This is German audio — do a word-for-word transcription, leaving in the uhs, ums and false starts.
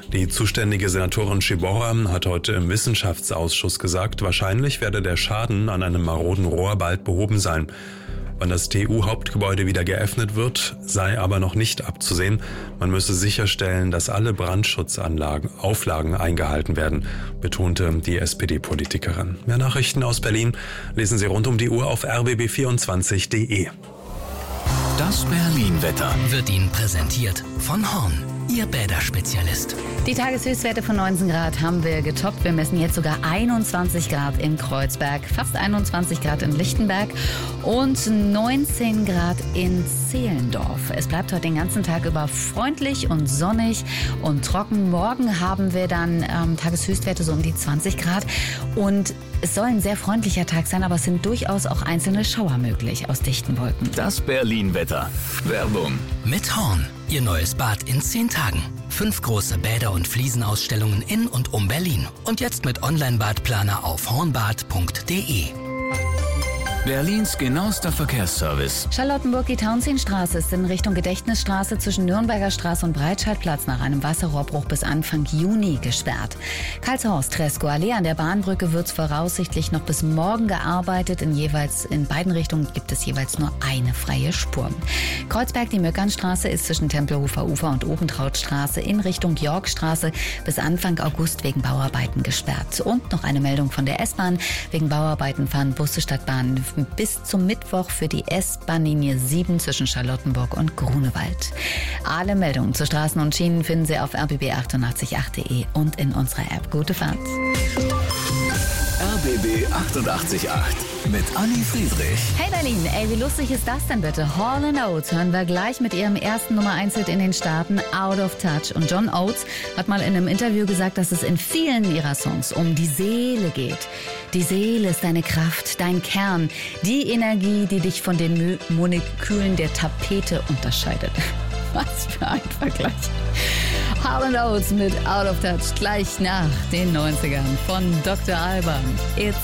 Die zuständige Senatorin Ciborra hat heute im Wissenschaftsausschuss gesagt, wahrscheinlich werde der Schaden an einem maroden Rohr bald behoben sein. Wann das T U-Hauptgebäude wieder geöffnet wird, sei aber noch nicht abzusehen. Man müsse sicherstellen, dass alle Brandschutzanlagen, Auflagen eingehalten werden, betonte die S P D-Politikerin. Mehr Nachrichten aus Berlin lesen Sie rund um die Uhr auf r b b vierundzwanzig punkt d e. Das Berlin-Wetter wird Ihnen präsentiert von Horn, Ihr Bäderspezialist. Die Tageshöchstwerte von neunzehn Grad haben wir getoppt. Wir messen jetzt sogar einundzwanzig Grad in Kreuzberg, fast einundzwanzig Grad in Lichtenberg und neunzehn Grad in Zehlendorf. Es bleibt heute den ganzen Tag über freundlich und sonnig und trocken. Morgen haben wir dann ähm, Tageshöchstwerte so um die zwanzig Grad und es soll ein sehr freundlicher Tag sein, aber es sind durchaus auch einzelne Schauer möglich aus dichten Wolken. Das Berlin-Wetter. Werbung. Mit Horn, Ihr neues Bad in zehn Tagen. Fünf große Bäder- und Fliesenausstellungen in und um Berlin. Und jetzt mit Online-Badplaner auf hornbad punkt d e. Berlins genauester Verkehrsservice. Charlottenburg, die Tauentzienstraße ist in Richtung Gedächtnisstraße zwischen Nürnberger Straße und Breitscheidplatz nach einem Wasserrohrbruch bis Anfang Juni gesperrt. Karlshorst, Treskow Allee an der Bahnbrücke wird voraussichtlich noch bis morgen gearbeitet. In jeweils in beiden Richtungen gibt es jeweils nur eine freie Spur. Kreuzberg, die Möckernstraße ist zwischen Tempelhofer Ufer und Obentrautstraße in Richtung Yorkstraße bis Anfang August wegen Bauarbeiten gesperrt. Und noch eine Meldung von der S-Bahn. Wegen Bauarbeiten fahren Busse statt Bahn bis zum Mittwoch für die S-Bahn-Linie sieben zwischen Charlottenburg und Grunewald. Alle Meldungen zu Straßen und Schienen finden Sie auf r b b achtundachtzig punkt acht punkt d e und in unserer App. Gute Fahrt. R B B achtundachtzig Komma acht mit Anni Friedrich. Hey Berlin, ey, wie lustig ist das denn bitte? Hall and Oates hören wir gleich mit ihrem ersten Nummer eins Hit in den Staaten, Out of Touch. Und John Oates hat mal in einem Interview gesagt, dass es in vielen ihrer Songs um die Seele geht. Die Seele ist deine Kraft, dein Kern, die Energie, die dich von den Mö- Molekülen der Tapete unterscheidet. Was für ein Vergleich. Hall and Oates mit Out of Touch gleich nach den neunzigern von Doktor Alban. It's